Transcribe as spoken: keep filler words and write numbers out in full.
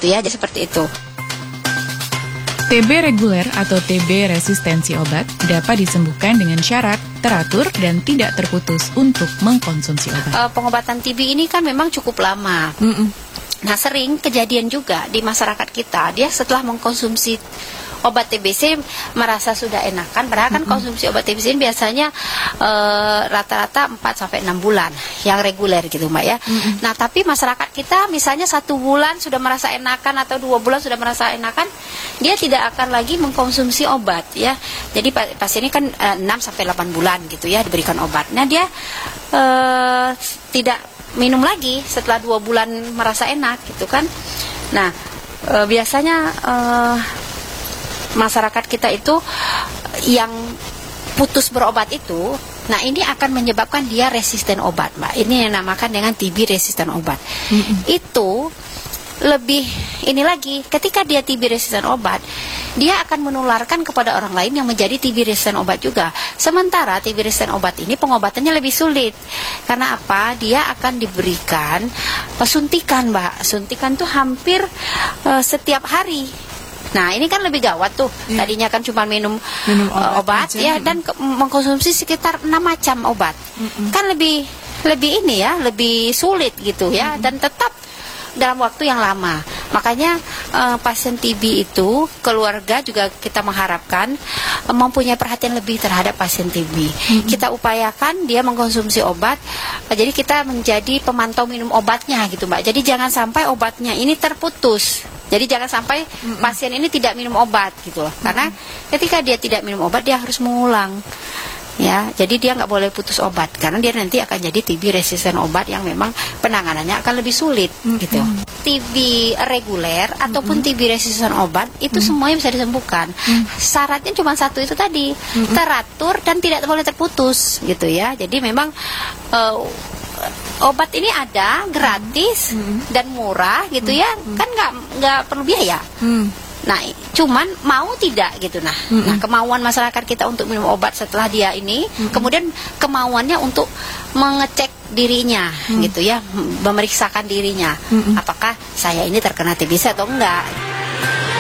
gitu ya. Jadi seperti itu. T B reguler atau T B resistensi obat dapat disembuhkan dengan syarat teratur dan tidak terputus untuk mengkonsumsi obat. Uh, pengobatan T B ini kan memang cukup lama. Mm-mm. Nah, sering kejadian juga di masyarakat kita, dia setelah mengkonsumsi obat T B C merasa sudah enakan, padahal kan mm-hmm. konsumsi obat T B C ini biasanya uh, rata-rata empat sampai enam bulan yang reguler gitu Mbak ya. Mm-hmm. Nah, tapi masyarakat kita misalnya satu bulan sudah merasa enakan atau dua bulan sudah merasa enakan, dia tidak akan lagi mengkonsumsi obat ya. Jadi pasien ini kan uh, enam sampai delapan bulan gitu ya diberikan obat. Nah, dia uh, tidak minum lagi setelah dua bulan merasa enak gitu kan. Nah, uh, biasanya uh, masyarakat kita itu yang putus berobat itu, nah ini akan menyebabkan dia resisten obat, Mbak. Ini yang dinamakan dengan T B resisten obat. Mm-hmm. Itu lebih ini lagi, ketika dia T B resisten obat, dia akan menularkan kepada orang lain yang menjadi T B resisten obat juga. Sementara T B resisten obat ini pengobatannya lebih sulit. Karena apa? Dia akan diberikan suntikan, Mbak. Suntikan tuh hampir uh, setiap hari. Nah, ini kan lebih gawat tuh. Yeah. Tadinya kan cuma minum, minum obat, uh, obat ya, dan ke, mengkonsumsi sekitar enam macam obat. Mm-mm. Kan lebih lebih ini ya, lebih sulit gitu ya. Mm-mm. Dan tetap dalam waktu yang lama. Makanya uh, pasien T B itu, keluarga juga kita mengharapkan uh, mempunyai perhatian lebih terhadap pasien T B. Mm-hmm. Kita upayakan dia mengkonsumsi obat, uh, jadi kita menjadi pemantau minum obatnya gitu Mbak. Jadi jangan sampai obatnya ini terputus. Jadi jangan sampai mm-hmm. pasien ini tidak minum obat gitu loh. Karena mm-hmm. ketika dia tidak minum obat, dia harus mengulang. Ya, jadi dia nggak boleh putus obat karena dia nanti akan jadi T B resisten obat yang memang penanganannya akan lebih sulit mm-hmm. gitu. T B reguler mm-hmm. ataupun T B resisten obat itu mm-hmm. semuanya bisa disembuhkan. Mm-hmm. Syaratnya cuma satu itu tadi, mm-hmm. teratur dan tidak boleh terputus gitu ya. Jadi memang uh, obat ini ada gratis mm-hmm. dan murah gitu mm-hmm. ya, kan nggak nggak perlu biaya. Mm-hmm. Nah, cuman mau tidak gitu. Nah, mm-hmm. nah kemauan masyarakat kita untuk minum obat setelah dia ini, mm-hmm. kemudian kemauannya untuk mengecek dirinya mm-hmm. gitu ya, memeriksakan dirinya, mm-hmm. apakah saya ini terkena T B C atau enggak.